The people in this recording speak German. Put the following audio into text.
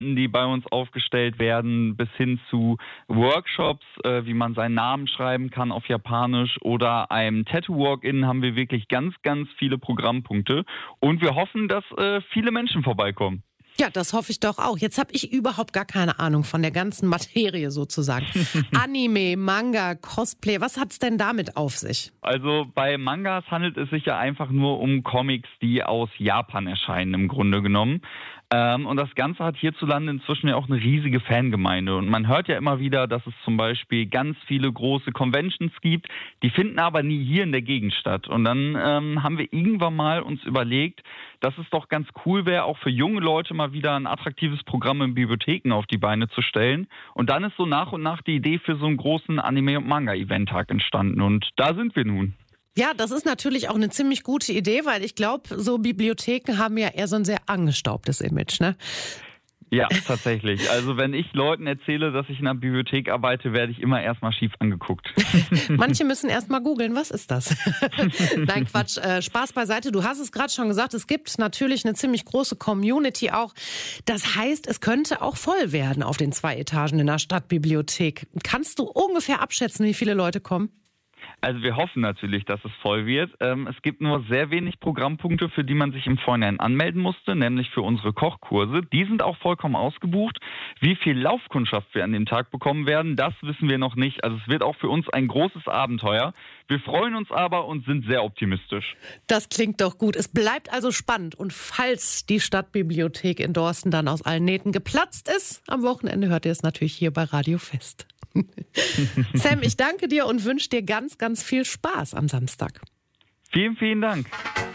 die bei uns aufgestellt werden, bis hin zu Workshops, wie man seinen Namen schreiben kann auf Japanisch oder einem Tattoo-Walk-In haben wir wirklich ganz, ganz viele Programmpunkte. Und wir hoffen, dass viele Menschen vorbeikommen. Ja, das hoffe ich doch auch. Jetzt habe ich überhaupt gar keine Ahnung von der ganzen Materie sozusagen. Anime, Manga, Cosplay, was hat's denn damit auf sich? Also bei Mangas handelt es sich ja einfach nur um Comics, die aus Japan erscheinen im Grunde genommen. Und das Ganze hat hierzulande inzwischen ja auch eine riesige Fangemeinde. Und man hört ja immer wieder, dass es zum Beispiel ganz viele große Conventions gibt, die finden aber nie hier in der Gegend statt. Und dann haben wir irgendwann mal uns überlegt, dass es doch ganz cool wäre, auch für junge Leute mal wieder ein attraktives Programm in Bibliotheken auf die Beine zu stellen. Und dann ist so nach und nach die Idee für so einen großen Anime- und Manga-Event-Tag entstanden. Und da sind wir nun. Ja, das ist natürlich auch eine ziemlich gute Idee, weil ich glaube, so Bibliotheken haben ja eher so ein sehr angestaubtes Image, ne? Ja, tatsächlich. Also wenn ich Leuten erzähle, dass ich in einer Bibliothek arbeite, werde ich immer erstmal schief angeguckt. Manche müssen erstmal googeln, was ist das? Nein, Quatsch, Spaß beiseite. Du hast es gerade schon gesagt, es gibt natürlich eine ziemlich große Community auch. Das heißt, es könnte auch voll werden auf den 2 Etagen in der Stadtbibliothek. Kannst du ungefähr abschätzen, wie viele Leute kommen? Also wir hoffen natürlich, dass es voll wird. Es gibt nur sehr wenig Programmpunkte, für die man sich im Vorhinein anmelden musste, nämlich für unsere Kochkurse. Die sind auch vollkommen ausgebucht. Wie viel Laufkundschaft wir an dem Tag bekommen werden, das wissen wir noch nicht. Also es wird auch für uns ein großes Abenteuer. Wir freuen uns aber und sind sehr optimistisch. Das klingt doch gut. Es bleibt also spannend. Und falls die Stadtbibliothek in Dorsten dann aus allen Nähten geplatzt ist, am Wochenende hört ihr es natürlich hier bei Radio Fest. Sam, ich danke dir und wünsche dir ganz, ganz viel Spaß am Samstag. Vielen, vielen Dank.